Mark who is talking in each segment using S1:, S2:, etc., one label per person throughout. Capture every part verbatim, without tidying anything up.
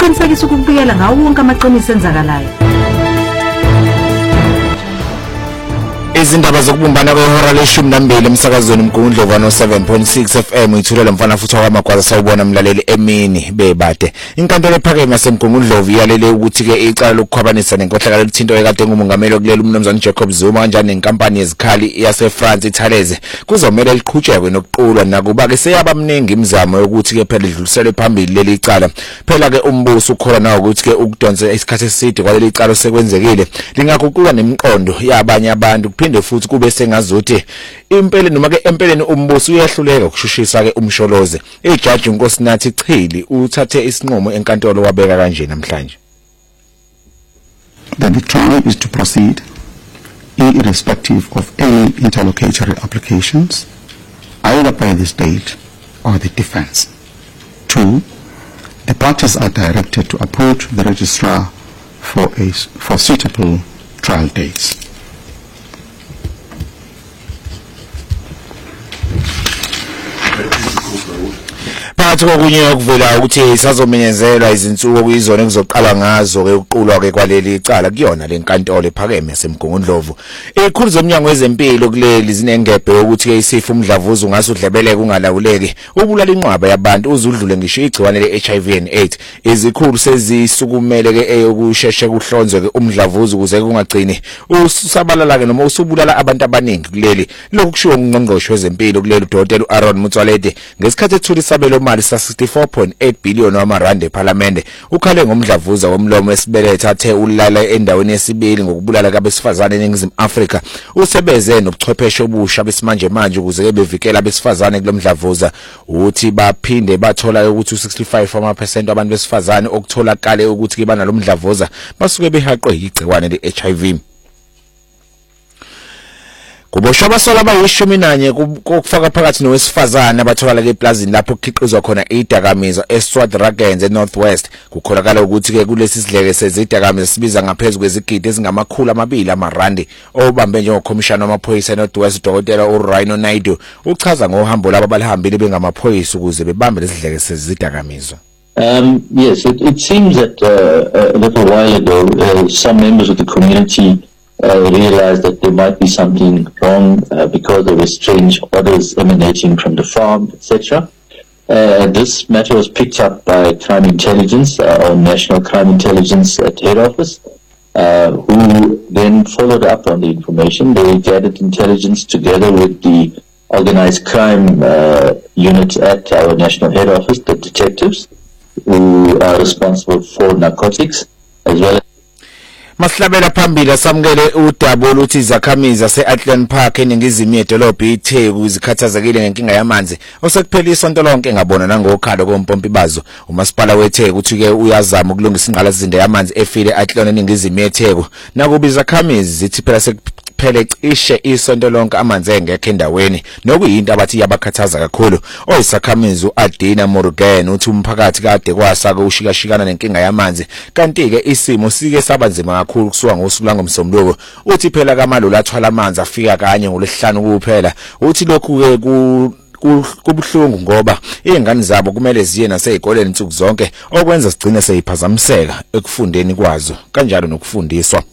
S1: ukuqinisekisa ukubikela ngawo wonke amaqiniso enzakalayo.
S2: Izindaba zokubumbana kwehora leshumi nambili emsakazweni Mgungundlovu no seven point six F M ithulela mfana futhi kwamagwaza sawubona mlaleli emini bebade. Inkantolo ephakeme yaseMgungundlovu iyalele ukuthi ke icala lokukhwabanisa nenkohlakalo lithinto ekade ngumongameli okulela umnumzane Jacob Zuma kanjani nenkampani yezikhali yase France iThaleze kuzomela liqhutshekwe nokuqulwa nakuba ke seyaba mningi imizamo yokuthi ke phela idluliselwe phambili leli cala. Phela ke umbuso ukhola nawo ukuthi ke ukudonsa isikhathi eside kwaleli cala sekwenzekile lingaguquka nemiqondo yabanye abantu kuphinde futhi kube sengazothi impela noma ke empeleni umbuso uyahluleka ukushushisa ke umsholoze. Ijaji uNkosinathi Chili uthathe isinqumo enkantolo wabeka kanje namhlanje.
S3: That the trial is to proceed irrespective of any interlocutory applications either by the state or the defense. Two, the parties are directed to approach the registrar for a for suitable trial dates.
S2: Phakathi kokunye okuvela ukuthi sazomenyezelwa izinsuku okuyizona kuzoqala ngazo ke uqulwa ke kwaleli icala kuyona lenkantolo ephakeme yaseMgungundlovu. Izikhulu zomnyango wezempilo kuleli zinengebhe ukuthi ke isifo umdlavuza ungase udlebeleke ungalawuleki ubulala inqwaba yabantu uzudlule ngisho igciwane le-H I V and AIDS. Izikhulu sezisukumele ke eyokusheshe kuhlonzwe ke umdlavuza ukuze kungagcini usabalala ke noma usubulala abantu abaningi kuleli. Lokhu kushiwo ngungqongqoshe wezempilo kuleli uDokotela Aaron Motsoaledi ngesikhathi ethula isabelo mali sa sixty-four point eight billion wamarandi eParliament. Ukhale ngomdlavuza womlomo wesibelethe athe ulala endaweni yesibili ngokubulala kabesifazane eNingizimu Afrika. Usebeze nobuchwepheshe obusha besimanje manje ukuze bevikela abesifazane kulomdlavuza uthi baphinde bathola ukuthi u-sixty-five percent abantu besifazane okutholakala ukuthi ke bana lomdlavuza basuke behaqwe igciwane le-H I V. Kuboshwa abasola abayishumi nanye kokufaka phakathi nowesifazane abatholakala eplazini lapho kukhiqizwa khona idakamizwa eSwartRuggens eNorthwest. Kukholakala ukuthi ke kulesi sidleke sezidakamizwa sibiza ngaphezulu kwezigidi ezingamakhulu amabili amarandi. Obambe njengokhomishana wamaphoyisa eNorthwest uDokotela uRhino Naidu uchaza ngohambo labo abalihambile bengamaphoyisa ukuze bebambe lesi sidleke sezidakamizwa.
S4: Um, yes, it, it seems that uh, a little while ago uh, some members of the community Uh, realized that there might be something wrong uh, because there were strange orders emanating from the farm, et cetera. Uh, this matter was picked up by Crime Intelligence, uh, or National Crime Intelligence at head office, uh, who then followed up on the information. They gathered intelligence together with the organized crime uh, unit at our national head office, the detectives who are responsible for narcotics, as well as
S2: Maslabela phambili samukele udaba oluthi izakhamizi zaseAtlan Park eningizimu yedolobha iTheku izikhathazekile ngenkinga yamanzi osekuphela isonto lonke ngabona nangokhalo kompompi bazo. Umasipala weTheku uthi ke uyazama ukulungisa ingqalasizinda yamanzi efile eAtlan eningizimu yeTheku nakuba izakhamizi zithi phela phele cishe isonto lonke amanzi engekho endaweni nokuyinto abathi yabakhathaza kakhulu. Oyisakhamizi uAdina Morgan uthi umphakathi kade kwasaka ushikashikana nenkinga yamanzi kanti ke isimo sike sabanzima kakhulu kusuka ngosuku langomsombuluko. Uthi phela kamalolo athwala amanzi afika kanye ngolesihlanu kuphela. Uthi lokhu ke ku kubuhlungu ngoba izingane zabo kumele ziye nasezikoleni insuku zonke okwenza sigcine seyiphazamiseka ekufundeni kwazo kanjalo nokufundiswa.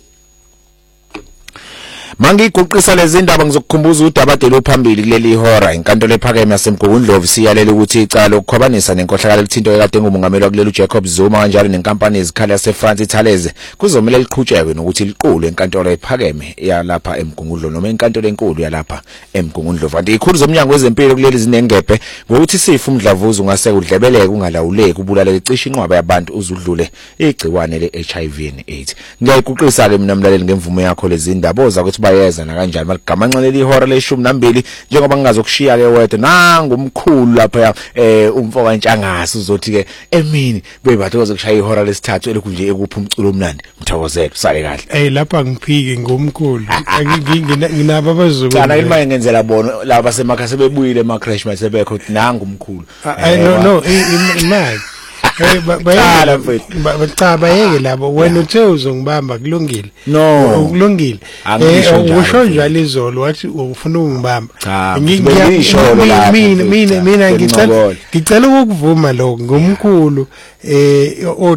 S2: Mangiguqisa lezi ndaba ngizokukhumbuza udabadelo ophambili kuleli ihora. Inkantolo ephakeme yaseMgungundlovu siyalela ukuthi icala lokukhwabanisa nenkohlakalo lithinto ekade ngumongameli wakuleli uJacob Zuma kanjalo nenkampani yezikhali yaseFrance iThaleze kuzomela liqhutshekwe nokuthi liqulwe enkantolo ephakeme yalapha eMgungundlovu noma enkantolo enkulu yalapha eMgungundlovu. Kanti izikhulu zomnyango wezempilo kuleli zinengebhe ngokuthi isifo umdlavuza ungase udlebeleke ungalawuleki ubulala licisha inqwaba yabantu uzudlule igciwane le-H I V and AIDS. Ngiyayiguqisa ke mina mlaleli ngemvumo yakho lezi ndaba oza ukuthi bayeza na kanjani maligamanxa leli ihora leshumi nambili njengoba ngingazokushiya ke wedwa nangumkhulu lapha eh umfoka Ntshangasi uzothi ke emini bebathe ukushaya ihora lesithathu elikhu nje ekupha umculo omnandi mthokozela usale kahle.
S5: Eh lapha ngiphike ngomkhulu nginabo abazukulu
S2: kana imali ngenzela bona laba basemakhaya sebebuyile ema crash mase bekho nangumkhulu.
S5: I no no imali Eh bayala mfethu cha bayeke labo wena uthe uzongibamba kulungile
S2: no
S5: kulungile eh usho njalo izolo wathi ufuna ungibamba
S2: ngiyisholo
S5: mina mina mina ngicela ngicela ukuvuma lokho ngomkhulu eh